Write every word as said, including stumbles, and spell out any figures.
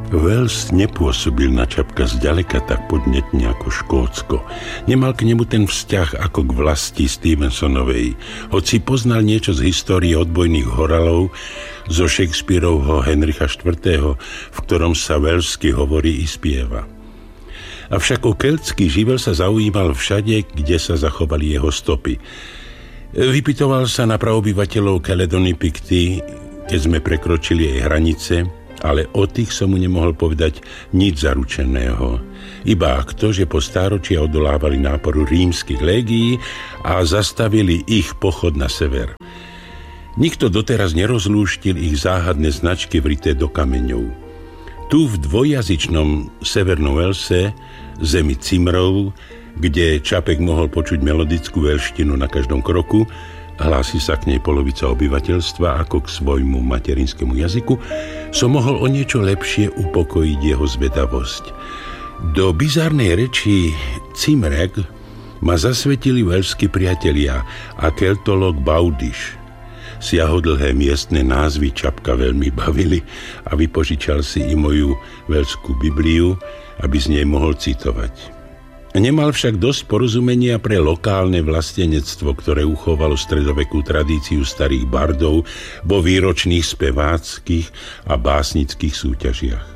Wales nepôsobil na Čapka zďaleka tak podnetne ako Škótsko. Nemal k nemu ten vzťah ako k vlasti Stevensonovej, hoci poznal niečo z histórie odbojných horalov, zo Shakespearovho Henricha štvrtého., v ktorom sa welsky hovorí i spieva. Avšak o keltský živel sa zaujímal všade, kde sa zachovali jeho stopy. Vypytoval sa na praobyvateľov Caledony Picty, keď sme prekročili jej hranice, ale o tých som mu nemohol povedať nič zaručeného. Iba to, že po stáročia odolávali náporu rímskych légií a zastavili ich pochod na sever. Nikto doteraz nerozlúštil ich záhadné značky vrité do kameňov. Tu v dvojjazyčnom Severnom Walese, zemi Cimrov, kde Čapek mohol počuť melodickú velštinu na každom kroku, hlási sa k nej polovica obyvateľstva ako k svojmu materinskému jazyku, som mohol o niečo lepšie upokojiť jeho zvedavosť. Do bizarnej reči Cimreg ma zasvetili velskí priatelia a keltolog Baudiš. Siahodlhé miestne názvy Čapka veľmi bavili a vypožičal si i moju velskú Bibliu, aby z nej mohol citovať. Nemal však dosť porozumenia pre lokálne vlastenectvo, ktoré uchovalo stredovekú tradíciu starých bardov vo výročných speváckých a básnických súťažiach.